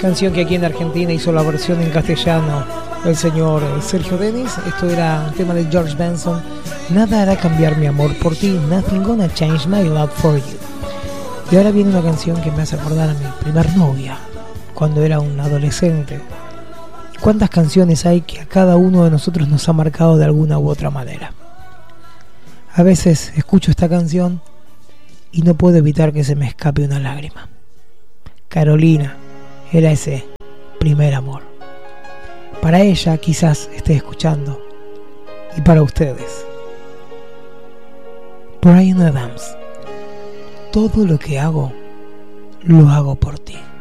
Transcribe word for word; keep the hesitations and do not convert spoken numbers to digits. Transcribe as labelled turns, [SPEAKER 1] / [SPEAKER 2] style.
[SPEAKER 1] canción que aquí en Argentina hizo la versión en castellano el señor Sergio Denis. Esto era un tema de George Benson. Nada hará cambiar mi amor por ti. Nothing gonna change my love for you. Y ahora viene una canción que me hace acordar a mi primer novia, cuando era un adolescente. ¿Cuántas canciones hay que a cada uno de nosotros nos ha marcado de alguna u otra manera? A veces escucho esta canción y no puedo evitar que se me escape una lágrima. Carolina era ese primer amor. Para ella quizás esté escuchando, y para ustedes, Bryan Adams. Todo lo que hago, lo hago por ti.